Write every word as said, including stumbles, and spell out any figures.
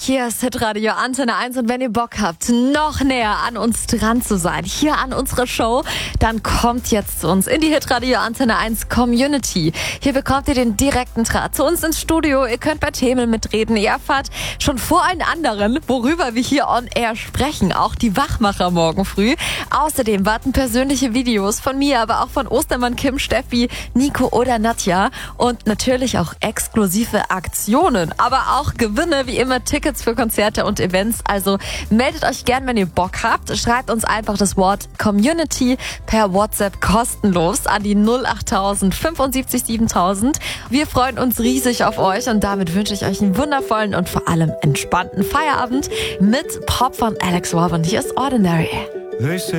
Hier ist Hitradio Antenne eins und wenn ihr Bock habt, noch näher an uns dran zu sein, hier an unserer Show, dann kommt jetzt zu uns in die Hitradio Antenne eins Community. Hier bekommt ihr den direkten Draht zu uns ins Studio, ihr könnt bei Themen mitreden, ihr erfahrt schon vor allen anderen, worüber wir hier on air sprechen, auch die Wachmacher morgen früh. Außerdem warten persönliche Videos von mir, aber auch von Ostermann, Kim, Steffi, Nico oder Nadja und natürlich auch exklusive Aktionen, aber auch Gewinne, wie immer Tickets für Konzerte und Events. Also meldet euch gern, wenn ihr Bock habt. Schreibt uns einfach das Wort Community per WhatsApp kostenlos an die null acht null null sieben fünf sieben tausend. Wir freuen uns riesig auf euch und damit wünsche ich euch einen wundervollen und vor allem entspannten Feierabend mit Pop von Alex Warburton. Hier ist Ordinary.